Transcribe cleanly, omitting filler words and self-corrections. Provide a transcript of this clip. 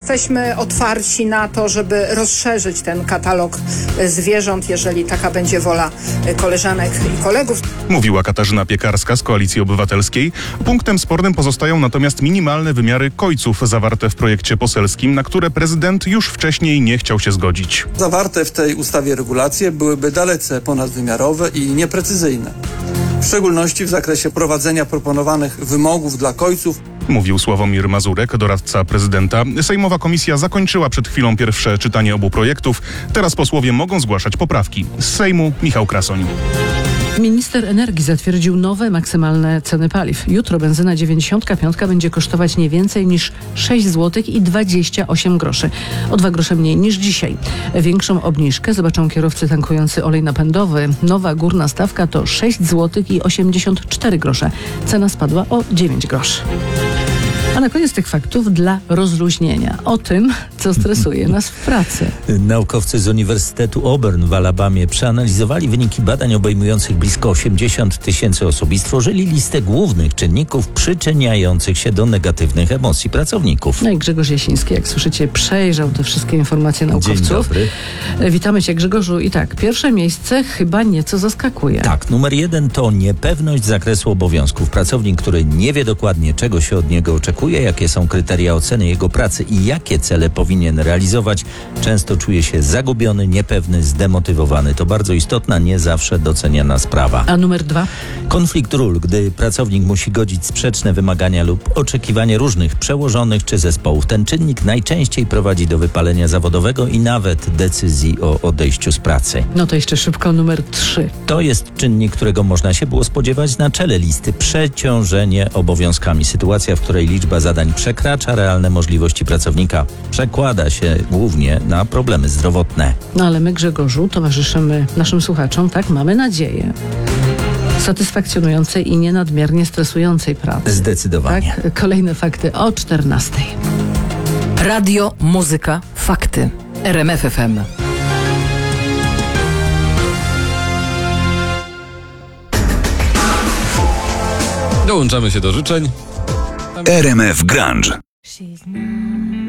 Jesteśmy otwarci na to, żeby rozszerzyć ten katalog zwierząt, jeżeli taka będzie wola koleżanek i kolegów. Mówiła Katarzyna Piekarska z Koalicji Obywatelskiej. Punktem spornym pozostają natomiast minimalne wymiary kojców zawarte w projekcie poselskim, na które prezydent już wcześniej nie chciał się zgodzić. Zawarte w tej ustawie regulacje byłyby dalece ponadwymiarowe i nieprecyzyjne. W szczególności w zakresie prowadzenia proponowanych wymogów dla kojców. Mówił Sławomir Mazurek, doradca prezydenta. Sejmowa komisja zakończyła przed chwilą pierwsze czytanie obu projektów. Teraz posłowie mogą zgłaszać poprawki. Z Sejmu Michał Krasoń. Minister energii zatwierdził nowe maksymalne ceny paliw. Jutro benzyna 95 będzie kosztować nie więcej niż 6 zł i 28 groszy. O 2 grosze mniej niż dzisiaj. Większą obniżkę zobaczą kierowcy tankujący olej napędowy. Nowa górna stawka to 6 zł i 84 grosze. Cena spadła o 9 groszy. A na koniec tych faktów dla rozluźnienia. O tym, co stresuje nas w pracy. Naukowcy z Uniwersytetu Auburn w Alabamie przeanalizowali wyniki badań obejmujących blisko 80 000 osób i stworzyli listę głównych czynników przyczyniających się do negatywnych emocji pracowników. No i Grzegorz Jasiński, jak słyszycie, przejrzał te wszystkie informacje naukowców. Dzień dobry. Witamy Cię, Grzegorzu. I tak, pierwsze miejsce chyba nieco zaskakuje. Tak, numer 1 to niepewność zakresu obowiązków. Pracownik, który nie wie dokładnie, czego się od niego oczekuje, jakie są kryteria oceny jego pracy i jakie cele powinien realizować, często czuje się zagubiony, niepewny, zdemotywowany. To bardzo istotna, nie zawsze doceniana sprawa. A numer 2? Konflikt ról, gdy pracownik musi godzić sprzeczne wymagania lub oczekiwania różnych przełożonych czy zespołów. Ten czynnik najczęściej prowadzi do wypalenia zawodowego i nawet decyzji o odejściu z pracy. No to jeszcze szybko numer 3. To jest czynnik, którego można się było spodziewać na czele listy. Przeciążenie obowiązkami. Sytuacja, w której liczba zadań przekracza realne możliwości pracownika. Przekłada się głównie na problemy zdrowotne. No ale my, Grzegorzu, towarzyszymy naszym słuchaczom, tak, mamy nadzieję, satysfakcjonującej i nie nadmiernie stresującej pracy. Zdecydowanie. Tak? Kolejne fakty o 14:00. Radio, muzyka, fakty. RMF FM. Dołączamy się do życzeń. RMF Grunge.